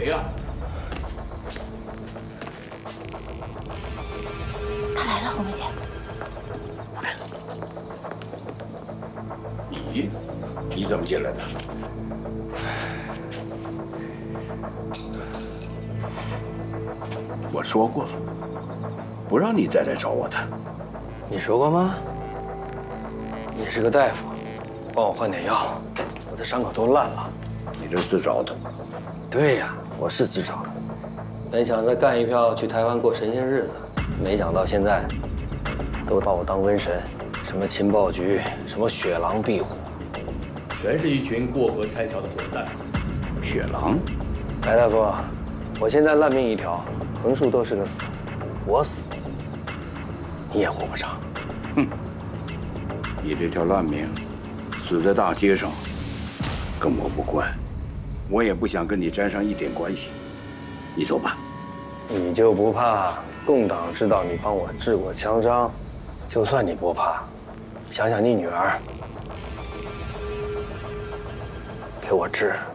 谁呀？ 他来了，红梅姐。 你怎么进来的？我说过，不让你再来找我的。 你说过吗？你是个大夫，帮我换点药，我的伤口都烂了。 你这自找的。 对呀，我是自找的。本想再干一票去台湾过神仙日子，没想到现在都把我当瘟神，什么情报局，什么雪狼壁虎， 全是一群过河拆桥的混蛋。 雪狼， 白大夫，我现在烂命一条，横竖都是个死，我死，你也活不长。 哼，你这条烂命，死在大街上，跟我无关，我也不想跟你沾上一点关系。你走吧。 你就不怕共党知道你帮我治过枪伤？就算你不怕，想想你女儿，给我治。